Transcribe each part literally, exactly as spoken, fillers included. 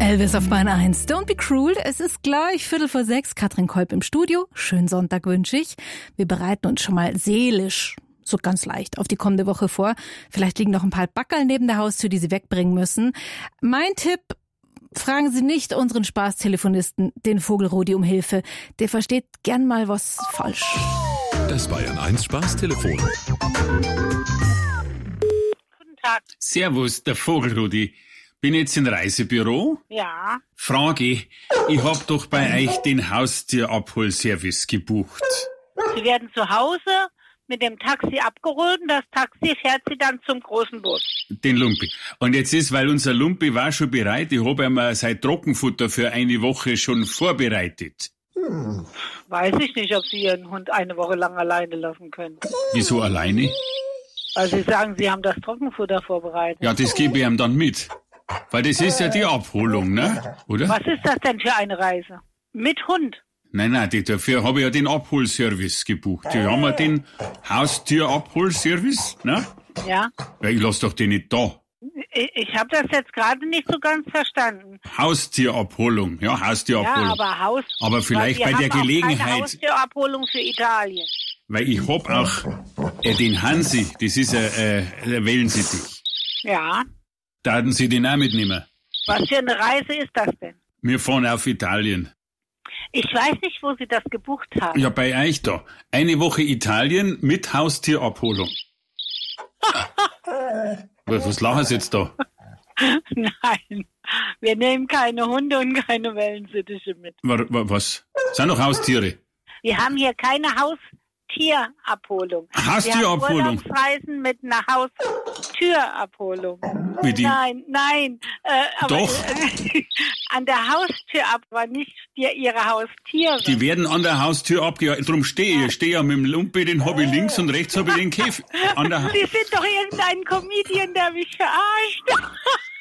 Elvis auf Bahn eins. Don't be cruel. Es ist gleich Viertel vor sechs. Katrin Kolb im Studio. Schönen Sonntag wünsche ich. Wir bereiten uns schon mal seelisch, so ganz leicht, auf die kommende Woche vor. Vielleicht liegen noch ein paar Backerl neben der Haustür, die Sie wegbringen müssen. Mein Tipp: Fragen Sie nicht unseren Spaßtelefonisten, den Vogelrudi, um Hilfe. Der versteht gern mal was falsch. Das Bayern eins Spaßtelefon. Guten Tag. Servus, der Vogelrudi. Bin jetzt im Reisebüro? Ja. Frage, ich hab doch bei euch den Haustierabholservice gebucht. Sie werden zu Hause mit dem Taxi abgeholt und das Taxi fährt Sie dann zum großen Bus. Den Lumpi. Und jetzt ist, weil unser Lumpi war schon bereit, ich hab ihm sein Trockenfutter für eine Woche schon vorbereitet. Hm. Weiß ich nicht, ob Sie Ihren Hund eine Woche lang alleine lassen können. Wieso alleine? Weil Sie sagen, Sie haben das Trockenfutter vorbereitet. Ja, das gebe ich ihm dann mit. Weil das ist ja die Abholung, ne? Oder? Was ist das denn für eine Reise? Mit Hund? Nein, nein, die, dafür habe ich ja den Abholservice gebucht. Die haben wir den Haustierabholservice, ne? Ja. Ja, ich lass doch den nicht da. Ich, ich habe das jetzt gerade nicht so ganz verstanden. Haustierabholung, ja, Haustierabholung. Ja, aber Haus... Aber vielleicht wir bei der haben auch Gelegenheit... keine Haustierabholung für Italien. Weil ich hab auch äh, den Hansi, das ist ein äh, äh, Wellensittich. Ja. Daten Sie den auch mitnehmen? Was für eine Reise ist das denn? Wir fahren auf Italien. Ich weiß nicht, wo Sie das gebucht haben. Ja, bei euch da. Eine Woche Italien mit Haustierabholung. was, was lachen Sie jetzt da? Nein, wir nehmen keine Hunde und keine Wellensittiche mit. Was? was? Sind doch Haustiere? Wir haben hier keine Haustierabholung. Haustierabholung? Wir haben Urlaubsreisen mit einer Haustürabholung. Wie die? Nein, nein. Äh, aber, Doch. Äh, an der Haustür ab, aber nicht die, Ihre Haustiere. Die werden an der Haustür abgehalten. Drum stehe ich. Ich stehe ja mit dem Lumpi, den habe ich links und rechts habe ich den Käfig. An der Sie sind doch irgendein Comedian, der mich verarscht.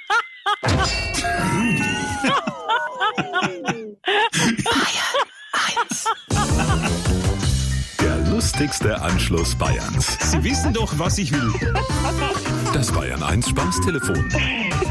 Der lustigste Anschluss Bayerns. Sie wissen doch, was ich will. Das Bayern eins Spaßtelefon.